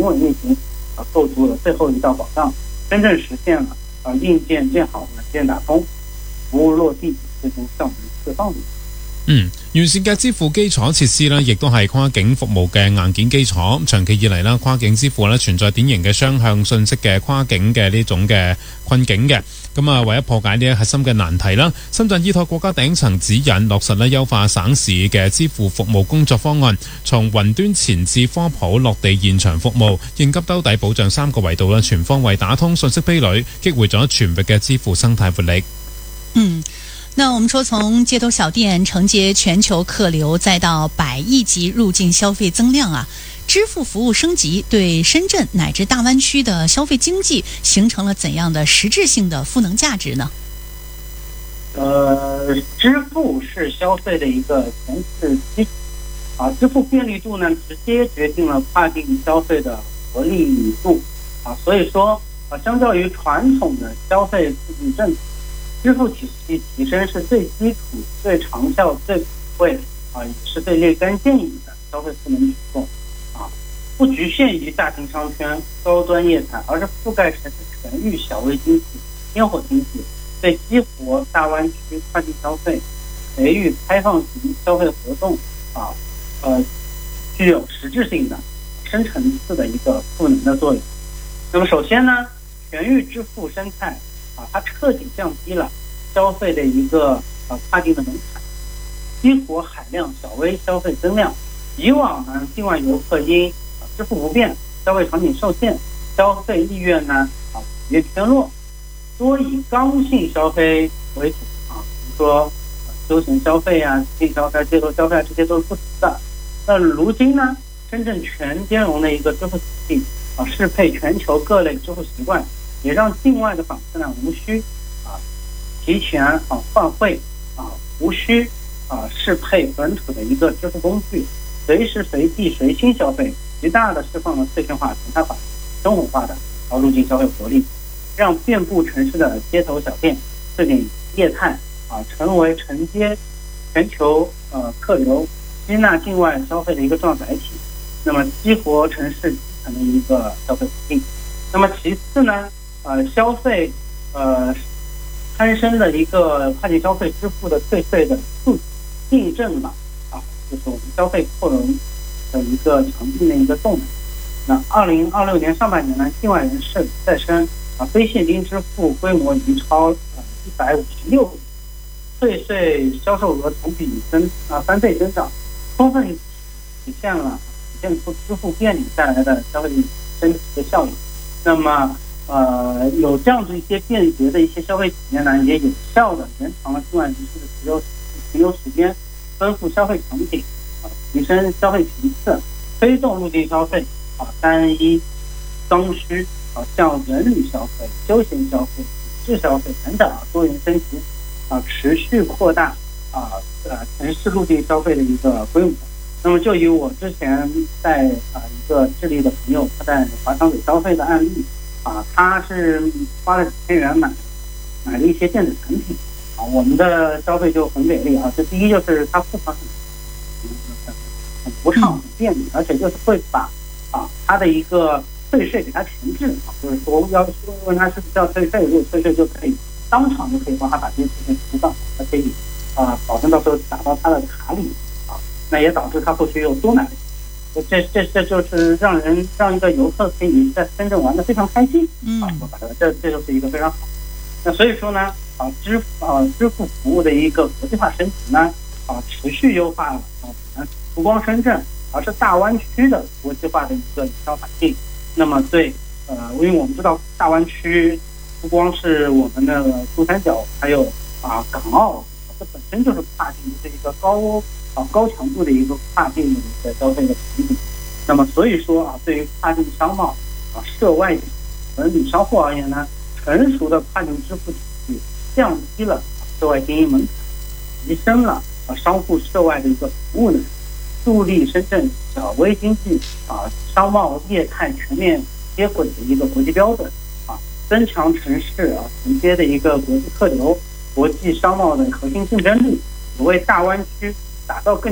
稳运行构筑了最后一道保障，真正实现了硬件建好、软件打通、服務落地，最終效能釋放。 完善嘅支付基礎設施呢，亦都係跨境服務嘅硬件基礎。長期以嚟啦，跨境支付呢存在典型嘅雙向信息嘅跨境嘅呢種嘅困境嘅。咁啊，為咗破解呢核心嘅難題啦，深圳依託國家頂層指引，落實呢優化省市嘅支付服務工作方案，從雲端前置科普、落地現場服務、應急兜底保障3個維度啦，全方位打通信息壁壘，激活咗全域嘅支付生態活力。 那我们说，从街头小店承接全球客流，再到100亿级入境消费增量啊，支付服务升级对深圳乃至大湾区的消费经济形成了怎样的实质性的赋能价值呢？ 支付是消费的一个前置基础支付便利度呢，直接决定了跨境消费的活力度所以说相较于传统的消费促进政策，支付体系提升是最基础、最长效、最普惠也是最立竿见影的消费赋能举动不局限于大型商圈、高端业态，而是覆盖城市全域小微经济、烟火经济，对激活大湾区跨境消费、培育开放型消费活动具有实质性的、深层次的一个赋能的作用。那么首先呢，全域支付生态它彻底降低了消费的一个跨境的门槛，激活海量小微消费增量。以往呢，境外游客因支付不便、消费场景受限、消费意愿呢普遍偏弱，多以刚性消费为主比如说休闲消费性消费、街头消费这些都是不足的。那如今呢，深圳全兼容的一个支付体系适配全球各类支付习惯，也让境外的访客呢无需提前换汇无需适配本土的一个支付工具，随时随地随心消费，极大的释放了碎片化、常态化、生活化的入境消费活力，让遍布城市的街头小店这点业态成为承接全球客流、吸纳境外消费的一个重要载体，那么激活城市基层的一个消费活力。那么其次呢，消费攀升的一个跨境消费支付的退税的印证了就是我们消费扩容的一个强劲的一个动能。那2026年上半年呢，境外人士再生非现金支付规模已经超156亿，退税销售额同比翻倍增长，充分体现出支付便利带来的消费升级的效应。那么有这样的一些便捷的一些消费体验呢，也有效的延长了境外人士的停留时间，丰富消费场景提升消费频次，推动入境消费单一刚需向文旅消费、休闲消费、品质消费等等多元升级持续扩大城市入境消费的一个规模。那么就以我之前在一个智利的朋友他在华强北消费的案例他是花了几千元买了一些电子产品我们的消费就很给力这第一就是他付款很不畅、很便利，而且就是会把他的一个退税给他前置就是说要问他是不是要退税，如果退税就可以当场就可以帮他把这些事情付上，他可以保证到时候打到他的卡里那也导致他后续又多买了。这就是让一个游客可以在深圳玩得非常开心这就是一个非常好。那所以说呢支付服务的一个国际化升级呢持续优化了不光深圳，而是大湾区的国际化的一个营销环境。那么对因为我们知道大湾区不光是我们的珠三角，还有港澳，这本身就是跨境的一个高强度的一个跨境的一个消费的场景。那么所以说对于跨境商贸涉外文旅商户而言呢，成熟的跨境支付体系降低了涉外经营门槛，提升了商户涉外的一个服务能力，助力深圳小微经济商贸业态全面接轨的一个国际标准增强城市承接的一个国际客流、国际商贸的核心竞争力，为大湾区打造更